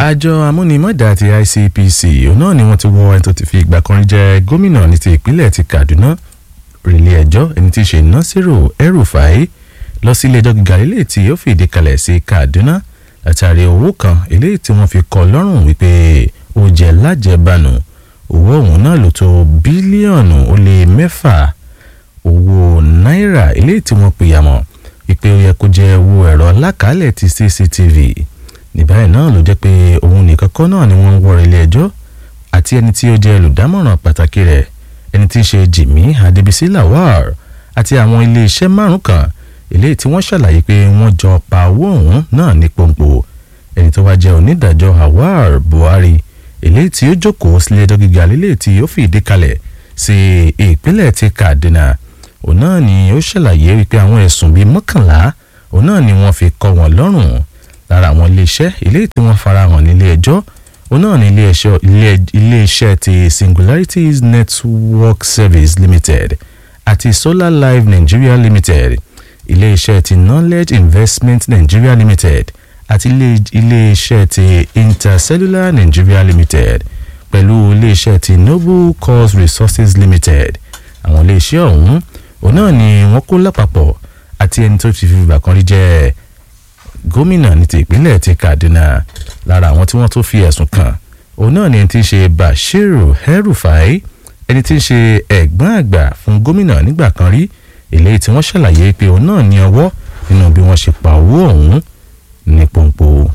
àjọ amúnimọ̀dà ti ICPC òun náà ni wọ́n ti wọ ẹni tó ti fi ìgbà kan jẹ́ gómìnà ní ti ìpínlẹ̀ ti Kaduna relé ẹjọ́ ẹni tí í ṣe Nasiru El-Rufai lọ sí ilé ẹjọ́ gíga eléyìí tí ó fìdí kalẹ̀ sí Kaduna látàrí owó kan eléyìí tí wọ́n fi kọ́ lọ́rùn wípé ó jẹ́ lájẹbánu owó ọ̀hún náà ló tó bílíọ̀nù ó lé mẹ́fà owó náírà eléyìí tí wọ́n pèyàmọ̀ wípé ó yẹ kó jẹ́ owó ẹ̀rọ alákàálẹ̀ ti CCTV ní báyìí náà ló jẹ́ pé òun nìkan kọ́ náà ni wọ́n ń wọ́ ilé ẹjọ́ àti ẹni tí ó jẹ́ olùdámọ̀ràn pàtàkì rẹ̀ ẹni tí í ṣe Jimmy Adebisi Lawal àti àwọn iléeṣẹ́ márùn kan eléyìí tí wọ́n ṣàlàyé pé wọ́n jọ pa owó ọ̀hún náà ní pòǹpò ẹni tó wá jẹ́ onídàájọ́ Awal Buhari eléyìí tí ó jókòó sílé ẹjọ́ gíga eléyìí tí ó fìdí kalẹ̀ sí ìpínlẹ̀ ti Kaduna òun náà ni ó ṣàlàyé wípé àwọn ẹ̀sùn bíi 11 òun náà ni wọ́n fi kọ́ wọn lọ́rùn lára àwọn iléeṣẹ́ eléyìí tí wọ́n farahàn nílé ẹjọ́ òun náà ni iléeṣẹ́ ti Singularities Network Service Limited àti Solar Life Nigeria Limited iléeṣẹ́ ti Knowledge Investment Nigeria Limited àti iléeṣẹ́ ti Intercellular Nigeria Limited pẹ̀lú iléeṣẹ́ ti Noble Cause Resources Limited àwọn iléeṣẹ́ ọ̀hún òun náà ni wọ́n kó lápapọ̀ àti ẹni tó ti fi ìgbà kan rí jẹ́ gómìnà ní ti ìpínlẹ̀ ti Kaduna lára àwọn tí wọ́n tó fi ẹ̀sùn kàn òun náà ni ẹni tí ń ṣe Bashiru El-Rufai ẹni tí ń ṣe ẹ̀gbọ́n àgbà fún gómìnà nígbà kan rí eléyìí tí wọ́n ṣàlàyé pé òun náà ní ọwọ́ nínú bí wọ́n ṣe pa owó ọ̀hún ní pòǹpò.